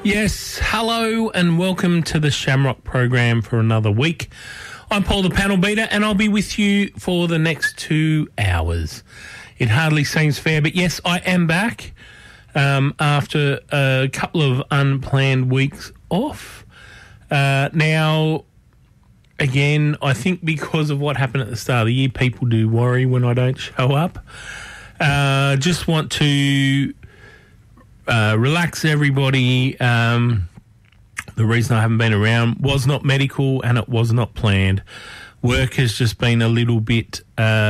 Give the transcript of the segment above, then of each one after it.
Yes, hello and welcome to the Shamrock program for another week. I'm Paul the Panel Beater and I'll be with you for the next 2 hours. It hardly seems fair, but yes, I am back after a couple of unplanned weeks off. Now, again, I think because of what happened at the start of the year, people do worry when I don't show up. Just want to relax everybody. The reason I haven't been around was not medical and it was not planned. Work has just been a little bit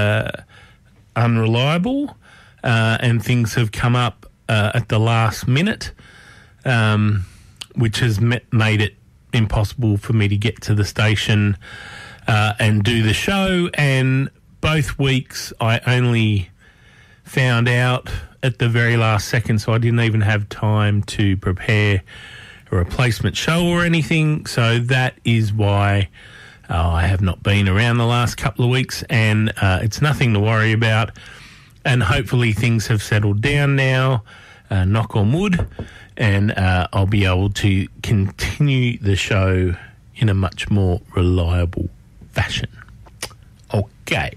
unreliable and things have come up at the last minute, which has made it impossible for me to get to the station and do the show. And both weeks I only found out at the very last second, so I didn't even have time to prepare a replacement show or anything. So that is why I have not been around the last couple of weeks, and it's nothing to worry about. And hopefully things have settled down now, knock on wood, and I'll be able to continue the show in a much more reliable fashion. Okay.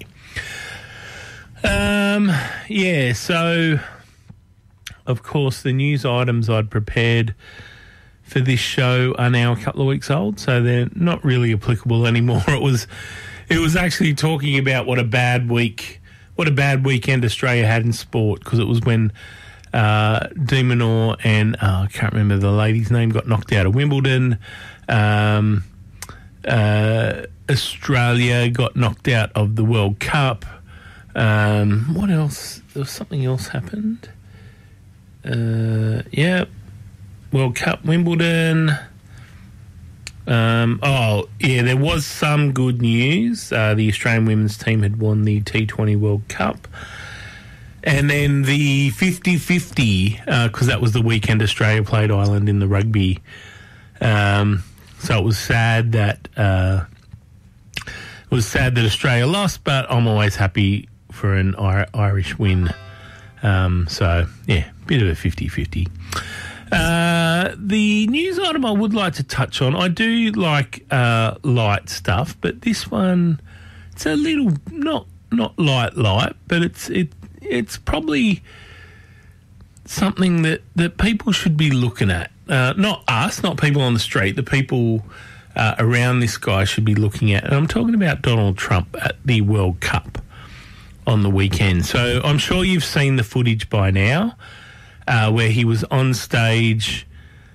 Yeah, so of course the news items I'd prepared for this show are now a couple of weeks old, so they're not really applicable anymore. It was actually talking about what a bad weekend Australia had in sport, because it was when De Minaur and I can't remember the lady's name, got knocked out of Wimbledon. Australia got knocked out of the World Cup. What else? There was something else happened. World Cup, Wimbledon. There was some good news. The Australian women's team had won the T20 World Cup. And then the 50-50, because that was the weekend Australia played Ireland in the rugby. So it was sad that Australia lost, but I'm always happy for an Irish win. So, yeah, bit of a 50-50. The news item I would like to touch on, I do like light stuff, but this one, it's a little, not light, but it's probably something that people should be looking at. Not us, not people on the street, the people around this guy should be looking at. And I'm talking about Donald Trump at the World Cup on the weekend. So I'm sure you've seen the footage by now where he was on stage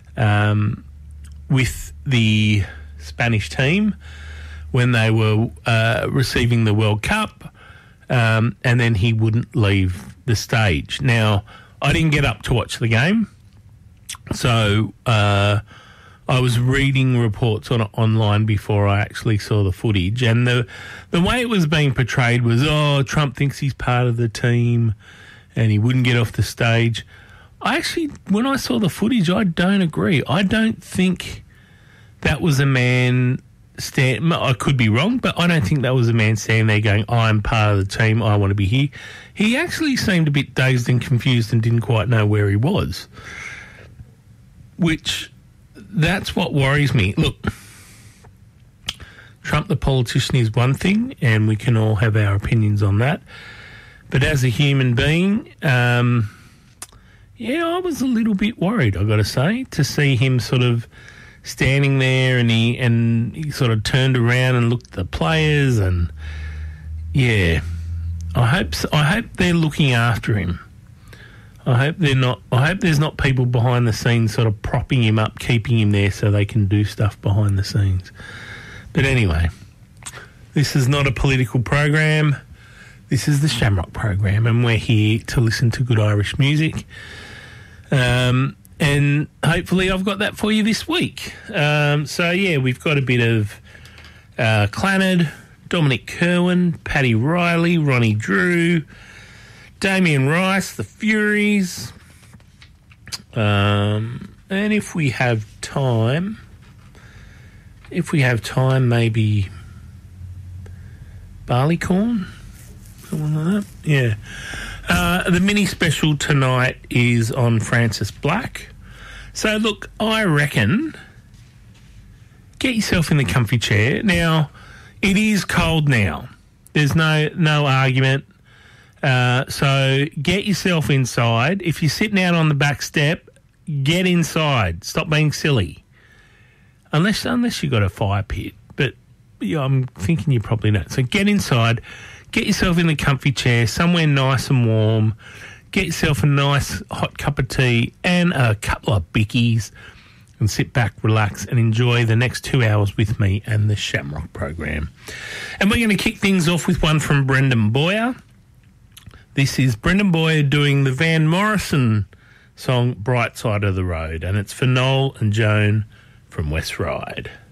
with the Spanish team when they were receiving the World Cup, and then he wouldn't leave the stage. Now, I didn't get up to watch the game, so I was reading reports online before I actually saw the footage, and the way it was being portrayed was, Trump thinks he's part of the team and he wouldn't get off the stage. When I saw the footage, I don't agree. I don't think that was a man I could be wrong, but I don't think that was a man standing there going, I'm part of the team, I want to be here. He actually seemed a bit dazed and confused and didn't quite know where he was, which... that's what worries me. Look, Trump the politician is one thing, and we can all have our opinions on that. But as a human being, I was a little bit worried, I've got to say, to see him sort of standing there and he sort of turned around and looked at the players, and I hope they're looking after him. I hope there's not people behind the scenes sort of propping him up, keeping him there so they can do stuff behind the scenes. But anyway, this is not a political program. This is the Shamrock program, and we're here to listen to good Irish music. And hopefully I've got that for you this week. We've got a bit of Clannad, Dominic Kerwin, Paddy Riley, Ronnie Drew, Damien Rice, the Furies, and if we have time, maybe Barleycorn, something like that. Yeah. The mini special tonight is on Francis Black. So, look, I reckon get yourself in the comfy chair. Now, it is cold now. There's no argument. So get yourself inside. If you're sitting out on the back step, get inside. Stop being silly. Unless you've got a fire pit. But yeah, I'm thinking you probably don't. So get inside. Get yourself in the comfy chair, somewhere nice and warm. Get yourself a nice hot cup of tea and a couple of bickies and sit back, relax and enjoy the next 2 hours with me and the Shamrock program. And we're going to kick things off with one from Brendan Boyer. This is Brendan Boyer doing the Van Morrison song Bright Side of the Road, and it's for Noel and Joan from West Ryde.